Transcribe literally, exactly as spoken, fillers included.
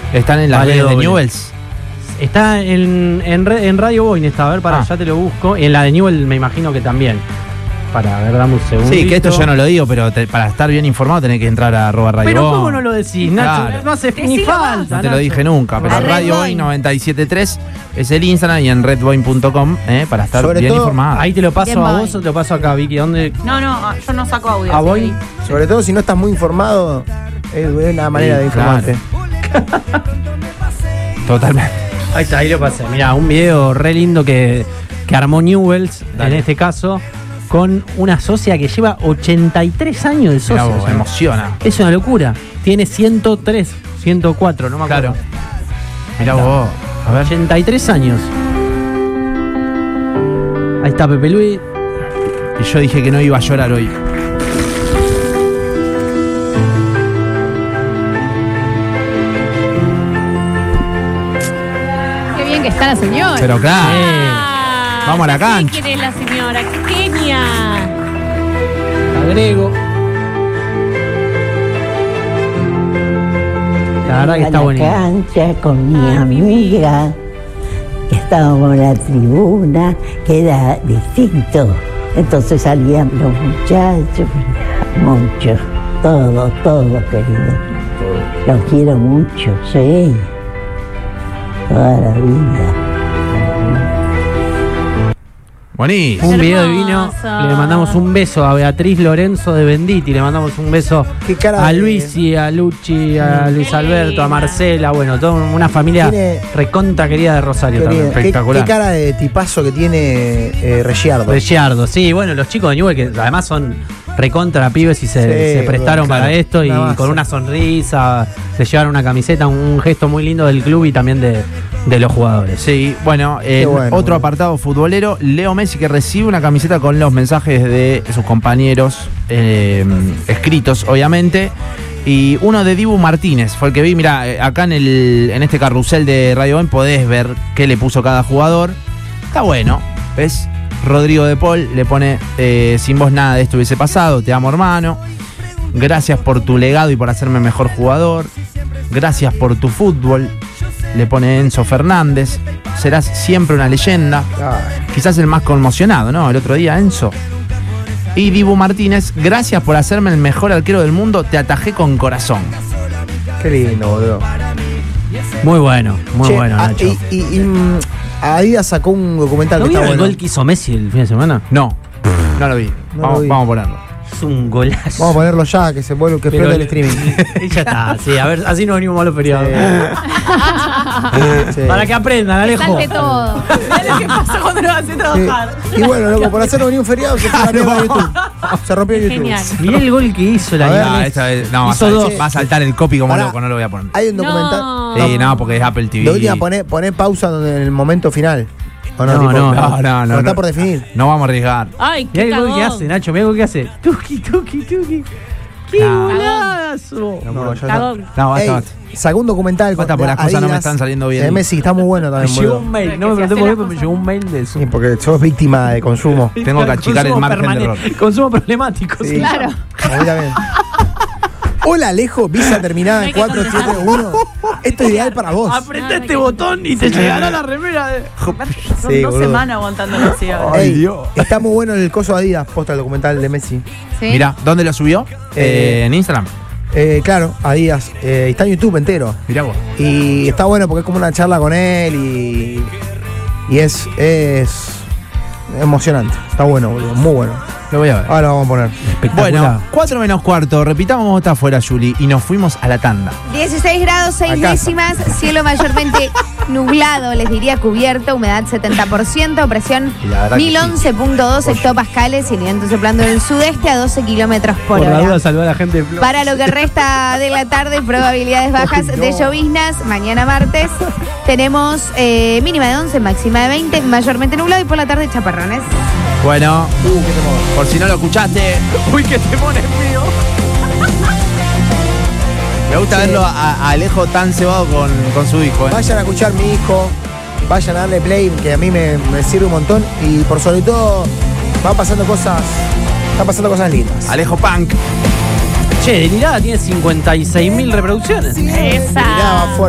¿Están en las Vale redes de doble. Newells? Está en, en, re- en Radio Boyne, está, a ver, para Ah. ya te lo busco. En la de Newell me imagino que también. Para, a ver, dame un segundo. Sí, que esto yo no lo digo, pero te- para estar bien informado tenés que entrar a arroba Radio Pero Boyne. ¿cómo no lo decís, Nacho? Claro. No hace ni Decilo falta. vos. No te lo Nacho. dije nunca, pero A Red Radio Boyne. Boyne noventa y siete punto tres es el Instagram y en redboyne punto com eh, para estar Sobre bien todo, informado. Ahí te lo paso Bien, a Boyne. vos o te lo paso acá, Vicky. ¿Dónde? No, no, yo no saco audio. ¿A así Boyne? que- Sobre todo si no estás muy informado, es una manera Sí, de informarte. Totalmente. Ahí está, ahí lo pasé. Mirá, un video re lindo que, que armó Newells, Dale. en este caso, con una socia que lleva ochenta y tres años de Mirá socia. vos, o sea, emociona. es una locura. Tiene ciento tres, ciento cuatro, no me acuerdo. Claro. Mirá vos. A ver. ochenta y tres años. Ahí está Pepe Luis. Y yo dije que no iba a llorar hoy. Qué bien que está la señora. Pero claro. Ah, Vamos a la ya sé cancha. ¿Quién es la señora? ¡Qué genia! Agrego. La verdad que está a la bonito. cancha con mi amiga, que estábamos en la tribuna, que era distinto. Entonces salían los muchachos, muchos, todos, todos queridos. Los quiero mucho, sí. Toda la vida. Buenísimo. Un video Hermoso. divino. Le mandamos un beso a Beatriz Lorenzo de Benditi. Le mandamos un beso Qué cara a de- Luis y a Luchi, a Luis Qué Alberto, a linda. Marcela. Bueno, toda una familia Tiene- recontra querida de Rosario Querida, también. ¿Qué, Espectacular. qué cara de tipazo que tiene eh, Regiardo. Bellardo, sí, bueno, los chicos de Newell que además son recontra pibes y se, Sí, se prestaron claro, para esto y una masa. con una sonrisa se llevaron una camiseta, un gesto muy lindo del club y también de, de los jugadores. Sí, bueno, en bueno, otro bueno. apartado futbolero, Leo Messi que recibe una camiseta con los mensajes de sus compañeros eh, escritos, obviamente. Y uno de Dibu Martínez fue el que vi. Mira, acá en el en este carrusel de Radio Boyne podés ver qué le puso cada jugador. Está bueno, ¿ves? Rodrigo de Paul le pone eh, sin vos nada de esto hubiese pasado, te amo hermano. Gracias por tu legado y por hacerme mejor jugador. Gracias por tu fútbol. Le pone Enzo Fernández. Serás siempre una leyenda. Ay, Quizás el más conmocionado, ¿no? El otro día, Enzo. Y Dibu Martínez, gracias por hacerme el mejor arquero del mundo. Te atajé con corazón. qué lindo, boludo. Muy bueno, muy Che, bueno, ah, Nacho. y, y- y, mm, Adidas sacó un documental ¿No que está vieron el bueno. gol que hizo Messi el fin de semana? No, no lo vi. No vamos, lo vi. vamos a ponerlo. Es un golazo. Vamos a ponerlo ya, que se vuelve, que Pero explote el streaming. ya está, sí, a ver, así no venimos a los feriados. Sí. Para que aprendan, Alejo. Salte todo. Mirá lo que pasa cuando lo hace Sí. trabajar. Y bueno, loco, por hacerlo venir un feriado se fue a la mierda de YouTube. Se rompió YouTube. Genial. Mirá el gol que hizo la A ver. No, Ernest. esta vez- no, va, a Hizo sal- dos. va a saltar el copy como Pará. loco, no lo voy a poner. Hay un documental. No. Sí, no, porque es Apple T V. De última, poné, poné pausa donde- en el momento final. ¿O no? No, Tipo, no, no, no, no, Está no. por definir. No vamos a arriesgar. Ay, Mirá qué el gol que cagón. hace, Nacho, mirá el gol que hace. Tuki, tuki, tuki. ¡Qué No. golazo! No, ya está. Cagón. No, basta, Ey, basta. sacó un documental Basta, con porque las cosas no me Adidas, están saliendo bien. De Messi, está muy bueno Me también, llegó boludo. un mail, no Que me se pregunté hace por qué, la pero me cosa. llegó un mail de eso. Sí, porque sos víctima de consumo. Tengo que achicar el Consumo margen de permanente. error. Consumo problemático, Sí. sí. Claro. A mí también. Hola Alejo, visa terminada No en hay que cuatro siete uno. Esto es ideal para vos. Aprende este botón y te llegará la remera de. Son Sí, dos boludo. semanas aguantándolo así ahora. Ey, Ay, Dios. está muy bueno el coso Adidas, posta el documental de Messi. ¿Sí? Mira, ¿dónde lo subió? Eh, Eh, en Instagram. Eh, claro, Adidas. Eh, está en YouTube entero. Mirá vos. Y está bueno porque es como una charla con él y, y es, es emocionante. Está bueno, boludo, muy bueno. Lo voy a ver. Ahora lo vamos a poner. Espectacular. Bueno, cuatro menos cuarto. Repitamos cómo está afuera, Juli. Y nos fuimos a la tanda. dieciséis grados, seis A casa. décimas, cielo mayormente nublado, les diría cubierto, humedad setenta por ciento, presión Y la verdad que mil once punto dos hectopascales y el viento soplando del sudeste a doce kilómetros por, Por la hora. duda salvar a la gente de Flor. Para lo que resta de la tarde, probabilidades bajas Ay, no. de lloviznas. Mañana martes tenemos eh, mínima de once, máxima de veinte, mayormente nublado y por la tarde chaparrones. Bueno, por si no lo escuchaste, Uy, qué temor es mío. me gusta verlo a, a Alejo tan cebado con, con su hijo. ¿eh? Vayan a escuchar mi hijo, vayan a darle play, que a mí me, me sirve un montón. Y por sobre todo, van pasando cosas, están pasando cosas lindas. Alejo Punk. Che, Delirada tiene cincuenta y seis mil reproducciones. Esa. Mirá, va fuerte.